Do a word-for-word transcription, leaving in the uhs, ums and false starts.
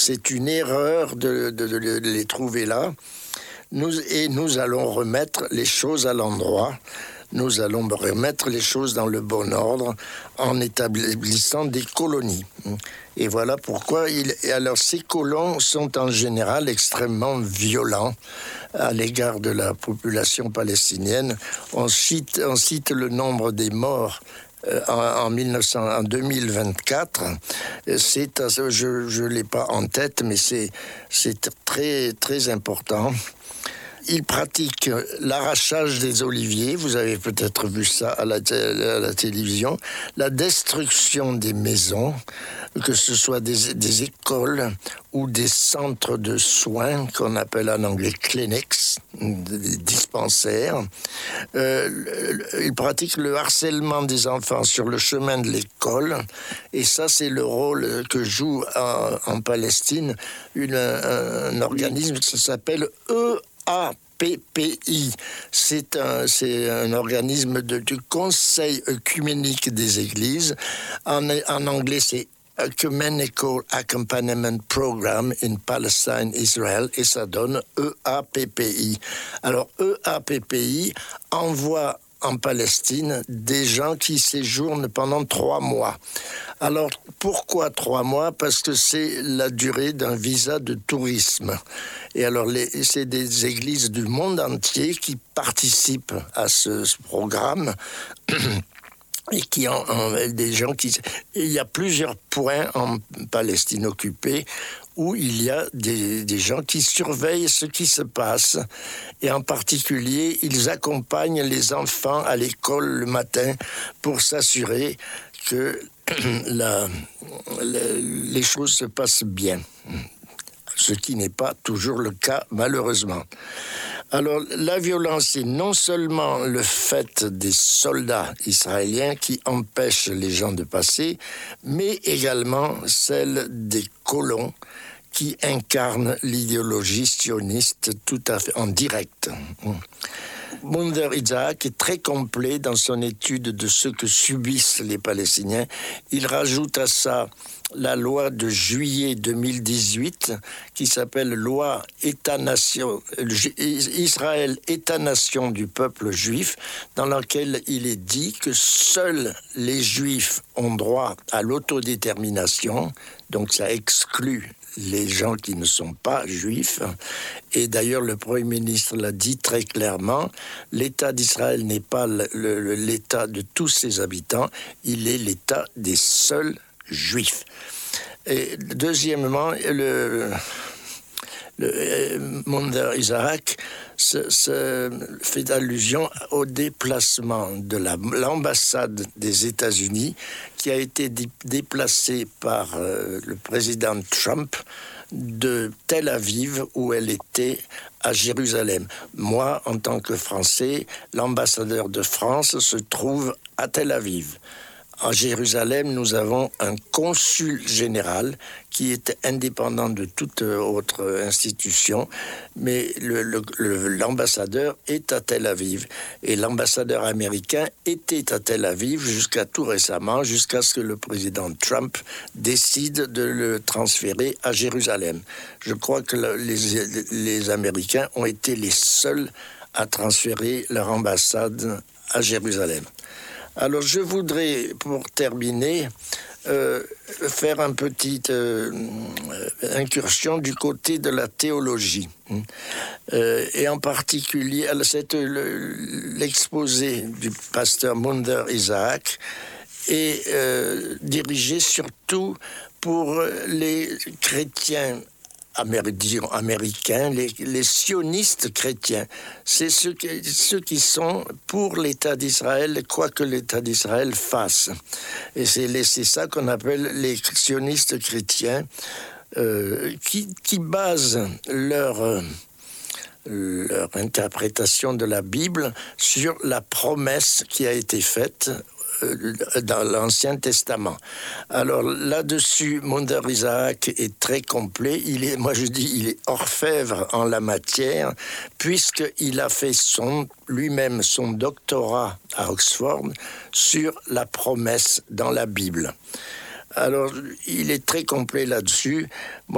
c'est une erreur de, de, de, de les trouver là. Nous, et nous allons remettre les choses à l'endroit. Nous allons remettre les choses dans le bon ordre en établissant des colonies. Et voilà pourquoi il, alors ces colons sont en général extrêmement violents à l'égard de la population palestinienne. On cite, on cite le nombre des morts euh, en, en, mille neuf cents, en deux mille vingt-quatre. C'est, je ne l'ai pas en tête, mais c'est, c'est très, très important. Ils pratiquent l'arrachage des oliviers, vous avez peut-être vu ça à la, t- à la télévision, la destruction des maisons, que ce soit des, des écoles ou des centres de soins qu'on appelle en anglais clinics, des dispensaires. Euh, ils pratiquent le harcèlement des enfants sur le chemin de l'école, et ça c'est le rôle que joue en, en Palestine une, un, un organisme qui s'appelle E A P P I, c'est un, c'est un organisme de, du Conseil œcuménique des Églises. En, en anglais, c'est Ecumenical Accompaniment Program in Palestine, Israel, et ça donne E A P P I. Alors, E A P P I envoie en Palestine des gens qui séjournent pendant trois mois. Alors, pourquoi trois mois? Parce que c'est la durée d'un visa de tourisme. Et alors, les, c'est des églises du monde entier qui participent à ce, ce programme. Et qui ont, ont des gens qui... Il y a plusieurs points en Palestine occupée où il y a des, des gens qui surveillent ce qui se passe. Et en particulier, ils accompagnent les enfants à l'école le matin pour s'assurer que la, la, les choses se passent bien. Ce qui n'est pas toujours le cas, malheureusement. Alors, la violence est non seulement le fait des soldats israéliens qui empêchent les gens de passer, mais également celle des colons qui incarnent l'idéologie sioniste tout à fait en direct. Munder Isaac est très complet dans son étude de ce que subissent les Palestiniens. Il rajoute à ça la loi de juillet deux mille dix-huit qui s'appelle loi État-nation, Israël État-nation du peuple juif, dans laquelle il est dit que seuls les juifs ont droit à l'autodétermination, donc ça exclut les gens qui ne sont pas juifs. Et d'ailleurs, le Premier ministre l'a dit très clairement, l'État d'Israël n'est pas le, le, l'État de tous ses habitants, il est l'État des seuls juifs. Et deuxièmement, le, le Munder Isaac se, se fait allusion au déplacement de la, l'ambassade des États-Unis qui a été dé, déplacée par euh, le président Trump de Tel Aviv où elle était à Jérusalem. Moi, en tant que Français, l'ambassadeur de France se trouve à Tel Aviv. À Jérusalem, nous avons un consul général qui est indépendant de toute autre institution, mais le, le, le, l'ambassadeur est à Tel Aviv. Et l'ambassadeur américain était à Tel Aviv jusqu'à tout récemment, jusqu'à ce que le président Trump décide de le transférer à Jérusalem. Je crois que le, les, les Américains ont été les seuls à transférer leur ambassade à Jérusalem. Alors, je voudrais, pour terminer, euh, faire une petite euh, incursion du côté de la théologie. Euh, et en particulier, c'est le, l'exposé du pasteur Munder Isaac est euh, dirigé surtout pour les chrétiens américains, les, les sionistes chrétiens. C'est ceux qui, ceux qui sont pour l'État d'Israël, quoi que l'État d'Israël fasse. Et c'est, c'est ça qu'on appelle les sionistes chrétiens, euh, qui, qui basent leur, euh, leur interprétation de la Bible sur la promesse qui a été faite dans l'Ancien Testament. Alors là-dessus, Munder Isaac est très complet. Il est, moi je dis, il est orfèvre en la matière, puisqu'il a fait son, lui-même son doctorat à Oxford sur la promesse dans la Bible. Alors, il est très complet là-dessus.